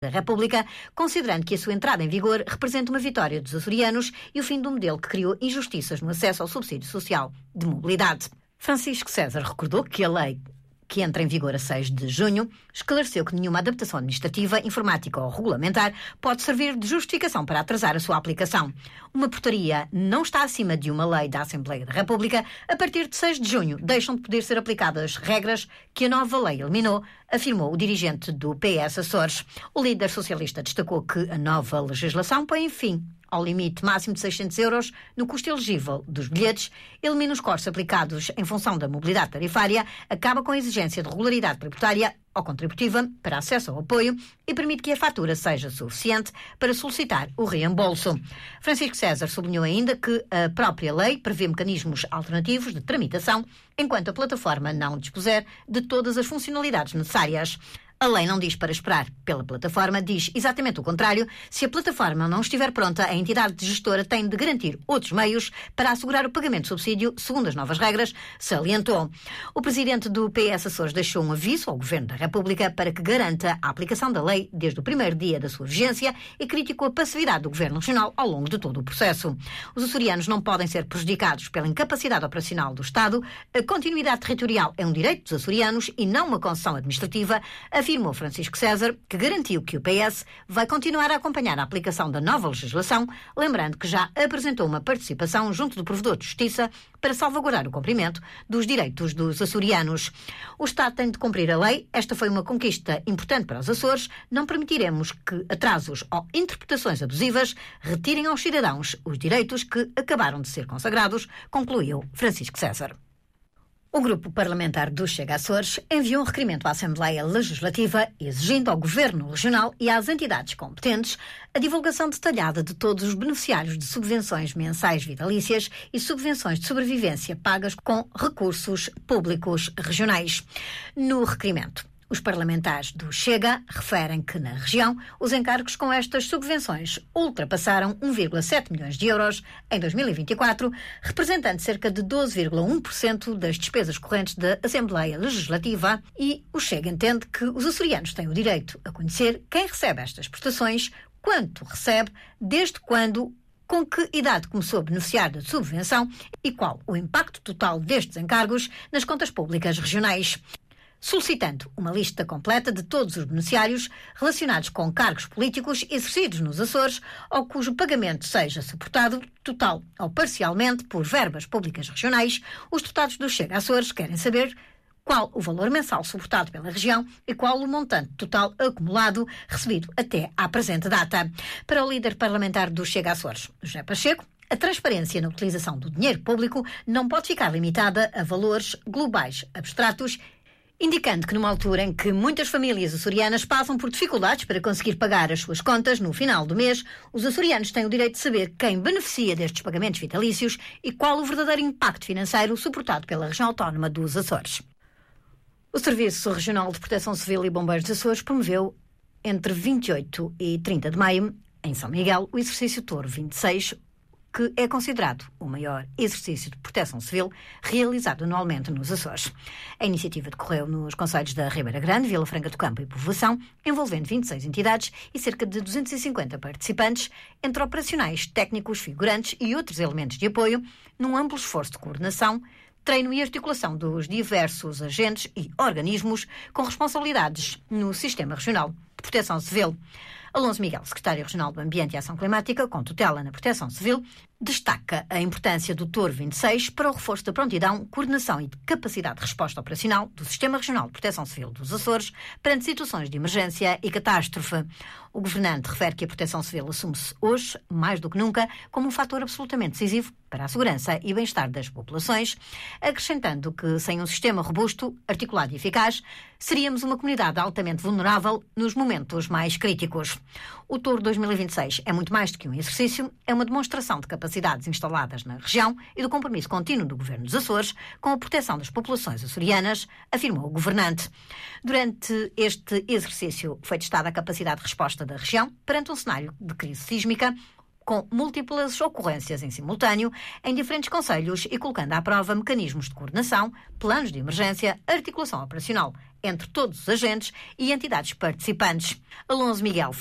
da República, considerando que a sua entrada em vigor representa uma vitória dos açorianos e o fim de um modelo que criou injustiças no acesso ao subsídio social de mobilidade. Francisco César recordou que a lei, que entra em vigor a 6 de junho, esclareceu que nenhuma adaptação administrativa, informática ou regulamentar pode servir de justificação para atrasar a sua aplicação. Uma portaria não está acima de uma lei da Assembleia da República. A partir de 6 de junho deixam de poder ser aplicadas regras que a nova lei eliminou, afirmou o dirigente do PS Açores. O líder socialista destacou que a nova legislação põe fim ao limite máximo de 600 euros no custo elegível dos bilhetes, elimina os cortes aplicados em função da mobilidade tarifária, acaba com a exigência de regularidade tributária ou contributiva para acesso ao apoio e permite que a fatura seja suficiente para solicitar o reembolso. Francisco César sublinhou ainda que a própria lei prevê mecanismos alternativos de tramitação enquanto a plataforma não dispuser de todas as funcionalidades necessárias. A lei não diz para esperar pela plataforma, diz exatamente o contrário. Se a plataforma não estiver pronta, a entidade gestora tem de garantir outros meios para assegurar o pagamento de subsídio, segundo as novas regras, salientou. O presidente do PS Açores deixou um aviso ao Governo da República para que garanta a aplicação da lei desde o primeiro dia da sua vigência e criticou a passividade do Governo Regional ao longo de todo o processo. Os açorianos não podem ser prejudicados pela incapacidade operacional do Estado. A continuidade territorial é um direito dos açorianos e não uma concessão administrativa, afirmou Francisco César, que garantiu que o PS vai continuar a acompanhar a aplicação da nova legislação, lembrando que já apresentou uma participação junto do Provedor de Justiça para salvaguardar o cumprimento dos direitos dos açorianos. O Estado tem de cumprir a lei. Esta foi uma conquista importante para os Açores. Não permitiremos que atrasos ou interpretações abusivas retirem aos cidadãos os direitos que acabaram de ser consagrados, concluiu Francisco César. O grupo parlamentar do Chega Açores enviou um requerimento à Assembleia Legislativa exigindo ao Governo Regional e às entidades competentes a divulgação detalhada de todos os beneficiários de subvenções mensais vitalícias e subvenções de sobrevivência pagas com recursos públicos regionais. No requerimento, os parlamentares do Chega referem que, na região, os encargos com estas subvenções ultrapassaram 1,7 milhões de euros em 2024, representando cerca de 12,1% das despesas correntes da Assembleia Legislativa, e o Chega entende que os açorianos têm o direito a conhecer quem recebe estas prestações, quanto recebe, desde quando, com que idade começou a beneficiar da subvenção e qual o impacto total destes encargos nas contas públicas regionais, solicitando uma lista completa de todos os beneficiários relacionados com cargos políticos exercidos nos Açores ou cujo pagamento seja suportado total ou parcialmente por verbas públicas regionais. Os deputados do Chega Açores querem saber qual o valor mensal suportado pela região e qual o montante total acumulado recebido até à presente data. Para o líder parlamentar do Chega Açores, José Pacheco, a transparência na utilização do dinheiro público não pode ficar limitada a valores globais abstratos, indicando que numa altura em que muitas famílias açorianas passam por dificuldades para conseguir pagar as suas contas no final do mês, os açorianos têm o direito de saber quem beneficia destes pagamentos vitalícios e qual o verdadeiro impacto financeiro suportado pela região autónoma dos Açores. O Serviço Regional de Proteção Civil e Bombeiros dos Açores promoveu, entre 28 e 30 de maio, em São Miguel, o exercício Touro 26, que é considerado o maior exercício de proteção civil realizado anualmente nos Açores. A iniciativa decorreu nos concelhos da Ribeira Grande, Vila Franca do Campo e Povoação, envolvendo 26 entidades e cerca de 250 participantes, entre operacionais, técnicos, figurantes e outros elementos de apoio, num amplo esforço de coordenação, treino e articulação dos diversos agentes e organismos com responsabilidades no Sistema Regional de Proteção Civil. Alonso Miguel, secretário regional do Ambiente e Ação Climática, com tutela na Proteção Civil, destaca a importância do Touro 26 para o reforço da prontidão, coordenação e capacidade de resposta operacional do Sistema Regional de Proteção Civil dos Açores perante situações de emergência e catástrofe. O governante refere que a proteção civil assume-se hoje, mais do que nunca, como um fator absolutamente decisivo para a segurança e bem-estar das populações, acrescentando que, sem um sistema robusto, articulado e eficaz, seríamos uma comunidade altamente vulnerável nos momentos mais críticos. O Touro 2026 é muito mais do que um exercício, é uma demonstração de capacidades instaladas na região e do compromisso contínuo do Governo dos Açores com a proteção das populações açorianas, afirmou o governante. Durante este exercício foi testada a capacidade de resposta da região perante um cenário de crise sísmica, com múltiplas ocorrências em simultâneo em diferentes concelhos e colocando à prova mecanismos de coordenação, planos de emergência, articulação operacional entre todos os agentes e entidades participantes. Alonso Miguel